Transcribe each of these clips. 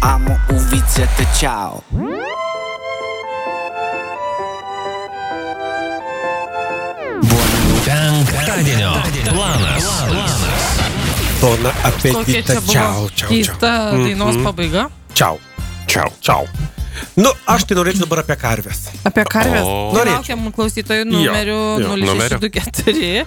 Amo увидеть ciao. Penktadienio planas. Bona apetita. Kokia čia Čiau, buvo čiau, keista dainos pabaiga. čiau. Čiau. Nu, aš tai norėčiau dabar apie karves. Apie karves. Norėčiau. Laukiam klausytojų numeriu Jo, 0624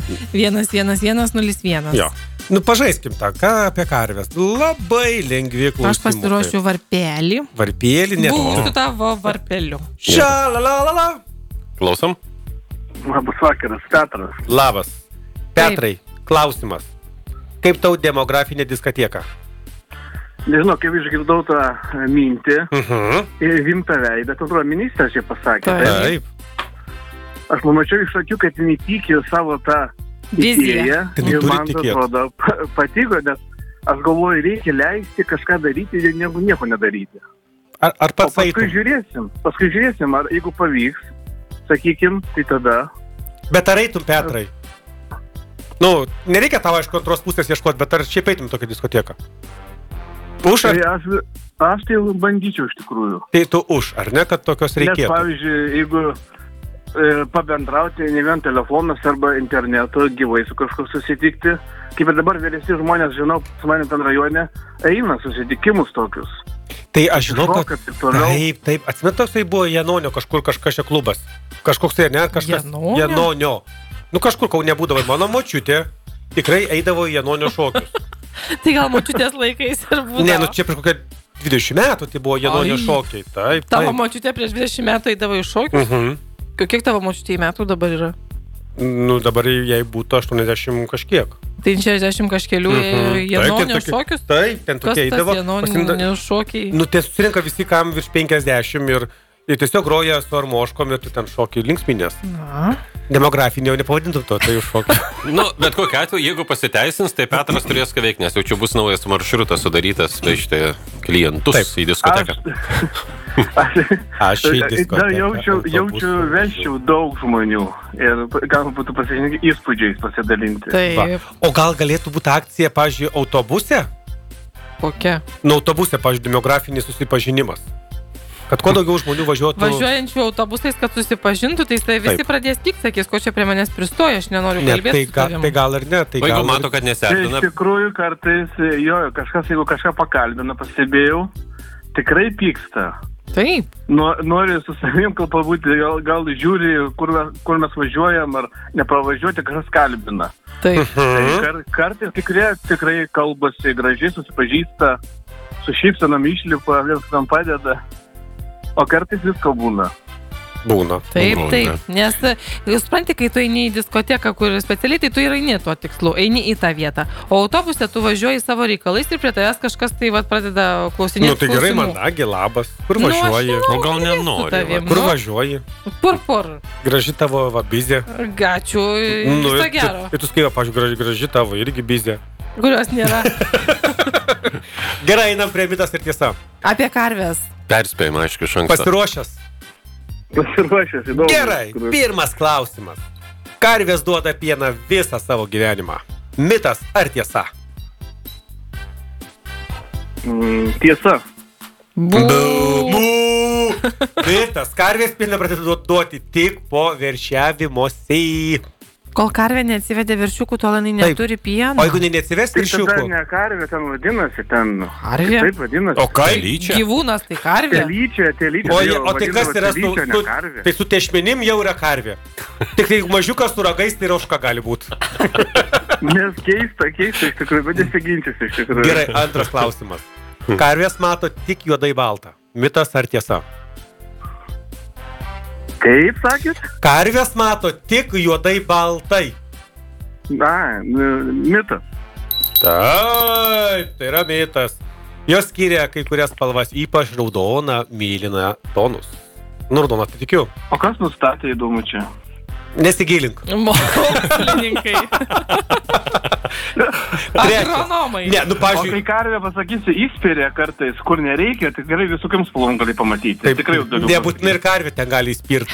11101. Jo. Nu, pažaiskim tą, ką apie karves. Labai lengvi klausimai. Aš pasiruošiu varpelį. Varpėlį, ne. Būsiu tavo varpeliu. Šalalalala. Klausom? Labas vakaras, Petras. Labas. Petrai, klausimas. Kaip tau demografinė diskoteka? Nežinau, kaip išgirdau tą mintį ir rimtą veidą. Tai atrodo, ministras čia pasakė. Taip. Aš pamačiau iš akių, kad jinai tikėjo savo tą Viziją. idėją. Jinai Ir turi man tikėt. atrodo patiko, nes aš galvoju, reikia leisti kažką daryti ir negu nieko nedaryti. Ar O pats paskui eitum? žiūrėsim, ar jeigu pavyks, sakykim, tai tada. Bet ar eitum, Petrai? Nu, nereikia tavo, aišku, antros pusės ieškoti, bet ar šiaip eitum tokią diskoteką? Už Tai ar? aš tai bandyčiau iš tikrųjų. Tai tu už, ar ne, kad tokios Nes, reikėtų? pavyzdžiui, jeigu pabendrauti ne vien telefonas arba internetu, gyvai su kažkuo susitikti, kaip ir dabar vyresni žmonės, žinau, su manim ten rajone, eina susitikimus tokius. Tai aš žinau, Šoka, kad... taip toliau. Taip. Atsimenu, toksai buvo Janonio kažkas čia klubas. Kažkoks tai, ne, kažkas... Janonio? Janonio. Nu, kažkur kaune būdavo. Mano močiutė tikrai eidavo į Janonio šokius. Tai gal močiutės laikais ir būdavo. Ne, nu čia prieš kokią 20 metų tai buvo Janonio Ai. šokiai. Taip. Tavo močiutė prieš 20 metų eidavo į šokius. Kiek tavo močiutė metų dabar yra? Nu, dabar jai būtų 80 kažkiek. Tai 60 kažkelių Janonio šokius? Taip, ten Kas tokie tas eidavo. Janonio šokiai? Nu, tai susirinka visi, kam virš 50 ir tiesiog groja su armoškom ir tu ten šokiai linksminės. Na. Demografinė, jau nepavadintum to, tai už šokį. Nu, bet kokiu atveju, jeigu pasiteisins, tai Petras turės ką veikti, nes jau čia bus naujas maršrutas sudarytas vežti klientus į diskoteką. Aš į diskoteką. Dar jaučiu, vesčiau daug žmonių ir galima būtų pasižiūrėti įspūdžiais pasidalinti. Taip. O gal galėtų būti akcija, pavyzdžiui, autobuse? Kokia? Nu, autobuse, pavyzdžiui, demografinis susipažinimas. Kad kuo daugiau žmonių važiuotų... Važiuojančių autobusais, kad susipažintų, tai visi pradės pykti, sakys, ko čia prie manęs pristoja, aš nenoriu Ne, kalbėti su tavim. tai gal ir ne. Tai O jeigu gal mato, kad Tai neserdina, iš tikrųjų kartais, jeigu kažką pakalbina, pastebėjau, tikrai pyksta. Taip. Nori su savim pabūti, gal žiūri, kur mes važiuojam, ar nepravažiuoti, kažkas kalbina. Taip. Tai kartais tikrai kalbasi gražiai, susipažįsta, su šypsenom išlipa, vienas tam padeda, o kartais visko būna. Būna. Taip. Nes, jūs supranti, kai tu eini į diskoteką, kur specialiai, tai tu ir eini tuo tikslu, eini į tą vietą. O autobuse tu važiuoji savo reikalais ir prie tavęs kažkas tai pradeda klausinėti. Nu, tai gerai, mandagi, labas. Kur važiuoji? aš o gal su nenori. tavim. Kur Nu, važiuoji? Pur. Graži tavo bizė. Gačių, viso gero. Ir tu skaitai, pažiūrėjau, graži tavo irgi bizė. Kurios nėra. Gerai, einam prie mitas ir tiesa. Apie karves. Perspėjimą, aišku, iš anksto. Pasiruošęs. Pasiruošęs, įdomu. Gerai, pirmas klausimas. Karvės duoda pieną visą savo gyvenimą. Mitas ar tiesa? Tiesa. Mitas. Karvės pieną pradeda duoti tik po veršiavimosi. Kol karvė neatsivedė viršiukų, tol jinai neturi pieno. O jeigu neatsives Tai tada viršiukų? ne karvė ten vadinasi, ten. Karvė? Taip vadinasi. O kaip? Lyčia. Gyvūnas tai karvė. Telyčia. O tai kas yra su... Tai su tešmenim jau yra karvė. Tik tai mažiukas su ragais, tai roška gali būti. Nes keista, iš tikrųjų, bet nesiginčys iš tikrųjų. Gerai, antras klausimas. Karvės mato tik juodai baltą. Mitas ar tiesa? Kaip sakėt? Karvės mato tik juodai baltai. Na, mitas. Taip, tai yra mitas. Jos skiria kai kurias spalvas, ypač raudoną, mėlyną tonus. Nu, raudoną, tai tikiu. O kas nustatė įdomu čia? Nesigilink. Mokslininkai. Agronomai. Ne, nu, O pavyzdžiui, kai karvė, pasakysiu, įspėrė kartais, kur nereikia, tai gerai visokiam spalvom gali pamatyti. taip, Tikrai jau daugiau. nebūtinai ir karvė ten gali įspirt.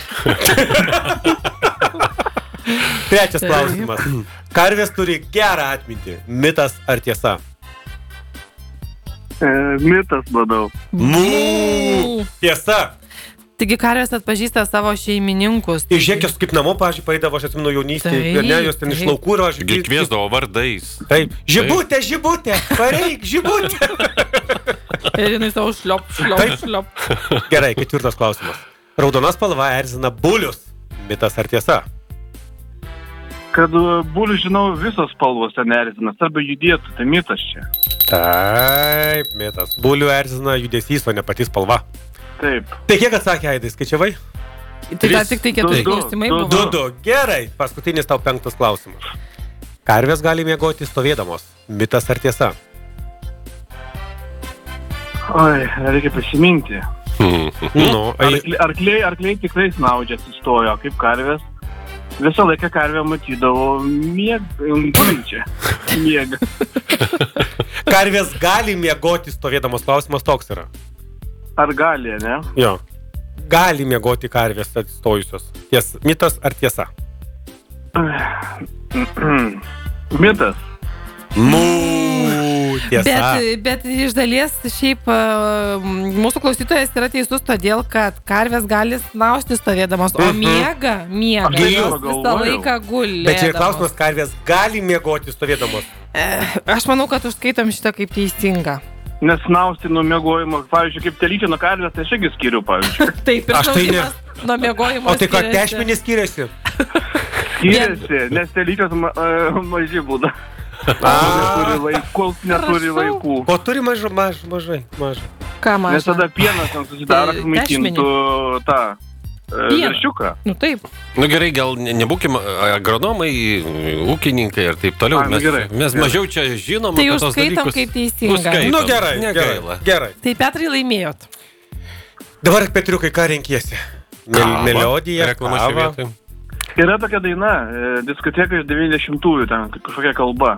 Trečias klausimas. Karvės turi gerą atmintį. Mitas ar tiesa? Mitas, manau. Tiesa. Taigi karvės atpažįsta savo šeimininkus. Ir žiūrėkės, kaip namo, pavyzdžiui, paėdavo, aš atsimenu jaunystėje, ir ne, jos ten iš laukų, ir aš... Kviesdavo vardais. Taip. Žibutė, pareik, žibutė. Ir jinai savo šliop. Gerai, 4 klausimas. Raudona spalva erzina bulius. Mitas ar tiesa? Kad bulių, žinau, visos spalvos ten erzina, arba judėtų, tai mitas čia. Taip, mitas. Bulių erzina judesys, o ne pati spalva. Taip. Tai kiek atsakė Aidais, skaičiavai? Tai dar tik tai 4 klausimai buvo. 2. Gerai, paskutinis tau 5 klausimas. Karvės gali miegoti stovėdamos. Mitas ar tiesa? Oi, reikia prisiminti. Arkliai tikrai snaudžia atsistojo, kaip karvės. Visą laiką karvę matydavo gulinčią. Miega. Karvės gali miegoti stovėdamos, klausimas toks yra. Ar gali, ne? Jo. Gali miegoti karvės atsistojusios. Mitas ar tiesa? Mitas. Tiesa. Bet iš dalies šiaip mūsų klausytojas yra teisus todėl, kad karvės gali snausti stovėdamos, o miega. Visą laiką gulėdamos. Bet čia ir klausimas, karvės gali miegoti stovėdamos. Aš manau, kad užskaitom šitą kaip teisingą. Nesnausti nuo miegojimo, pavyzdžiui, kaip telyčia nuo karvės, tai aš irgi skiriu, pavyzdžiui. Taip, ir snaudimas nuo miegojimo skiriasi. O tai ką, tešmenys skiriasi? Skiriasi, nes telyčios maži būda. Kol neturi vaikų. O turi mažai. Ką mažai? Nes tada pienas susidaro, kad maitintų tą veršiuką. Nu taip. Nu gerai, gal nebūkime agronomai, ūkininkai ir taip toliau. Mes mažiau čia žinom. Tai užskaitom kaip teisinga. Nu gerai. Tai Petrai laimėjot. Dabar, Petriukai, ką renkiesi? Melodija, kava. Yra tokia daina, diskoteka iš 90-ųjų, ten kažkokia kalba.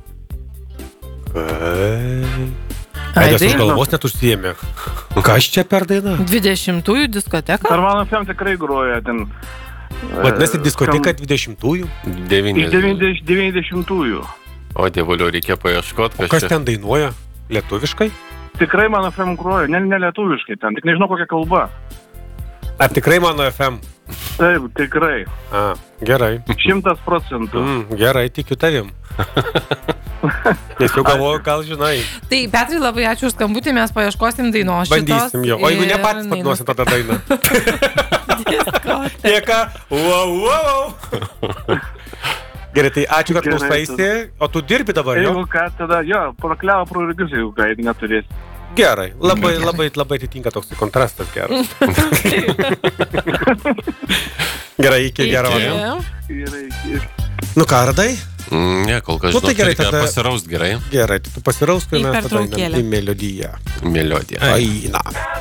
Aidės už galvos net užsiėmė. Kas čia per daina? 20-ųjų diskoteka? Ar mano FM tikrai groja ten... Vadinasi, diskoteka 20-ųjų? Iš 90-ųjų. O dievuliau, reikia paieškoti. Kas ten dainuoja? Lietuviškai? Tikrai mano FM groja, ne lietuviškai ten, tik nežinau kokia kalba. Ar tikrai mano FM? Taip, tikrai. Gerai. 100%. Gerai, tikiu tavim. Nes jau galvoju, gal žinai. Tai Petrai, labai ačiū už skambutį, mes paieškosim dainos šitos. Bandysim jo. O jeigu ne patys padainuosim tada dainą. Tieka. Gerai, tai ačiū, kad klausaisi. O tu dirbi dabar, jo? Jeigu ką, tada, jo, prakliavo pro rygius, jeigu ką, neturėsi. Gerai, labai atitinka toks kontrastas geras. Gerai, iki gero. Gerai, iki. Nu ką, radai? Ne, kol kas žinau, tai reikia pasiraust gerai. Gerai, tu pasiraust, kai mes tada einam į melodiją. Melodiją. Aina.